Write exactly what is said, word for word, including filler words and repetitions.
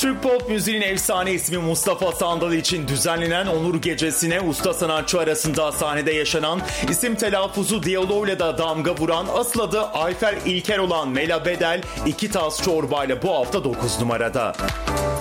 Türk pop müziğinin efsane ismi Mustafa Sandal için düzenlenen Onur Gecesi'ne usta sanatçı arasında sahnede yaşanan isim telaffuzu diyaloğuyla da damga vuran, asıl adı Ayfer İlker olan Mela Bedel iki tas çorbayla bu hafta dokuz numarada.